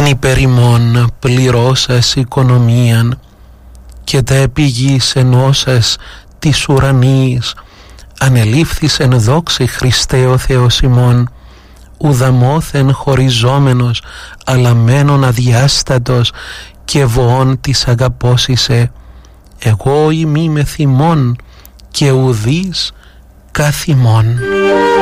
υπερημών πληρώσας οικονομίαν και τα επιγείς ενώσας της ουρανής ανελήφθης εν δόξη Χριστέ ο Θεός ημών, ουδαμόθεν χωριζόμενος αλλά μένον αδιάστατος και βοών της αγαπώσισε. Εγώ ημί με θυμών και ουδείς καθ' ημών.